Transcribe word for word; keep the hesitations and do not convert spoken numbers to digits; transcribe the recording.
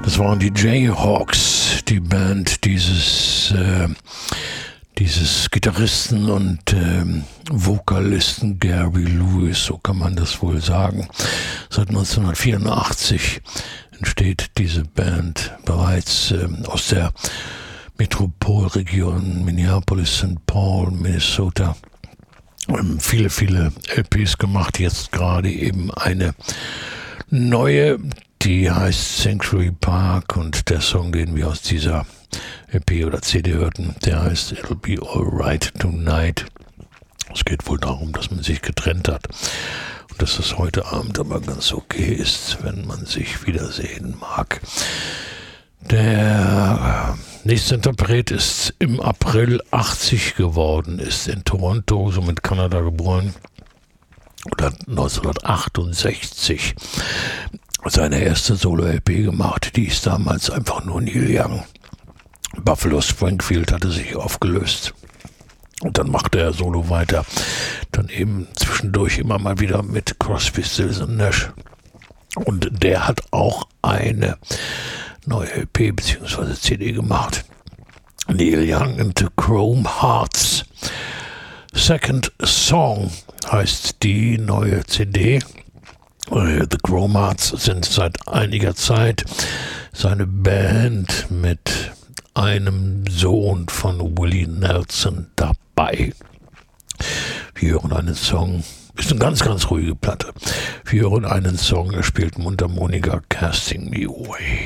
Das waren die Jayhawks, die Band dieses, äh, dieses Gitarristen und äh, Vokalisten Gary Lewis, so kann man das wohl sagen. Seit neunzehnhundertvierundachtzig entsteht diese Band bereits äh, aus der Metropolregion Minneapolis, Sankt Paul, Minnesota. Ähm, viele, viele L Ps gemacht, jetzt gerade eben eine neue, die heißt Sanctuary Park, und der Song, den wir aus dieser L P oder C D hörten, der heißt It'll Be Alright Tonight. Es geht wohl darum, dass man sich getrennt hat und dass es heute Abend aber ganz okay ist, wenn man sich wiedersehen mag. Der nächste Interpret ist im April achtzig geworden, ist in Toronto, somit Kanada, geboren, oder neunzehnhundertachtundsechzig seine erste Solo-L P gemacht. Die ist damals einfach nur Neil Young. Buffalo Springfield hatte sich aufgelöst. Und dann machte er Solo weiter. Dann eben zwischendurch immer mal wieder mit Crosby, Stills und Nash. Und der hat auch eine neue L P bzw. C D gemacht. Neil Young and the Chrome Hearts. Second Song heißt die neue C D. The Chrome Hearts sind seit einiger Zeit seine Band mit einem Sohn von Willie Nelson dabei. Wir hören einen Song, ist eine ganz, ganz ruhige Platte. Wir hören einen Song, er spielt Mundharmonika, Casting Me Away.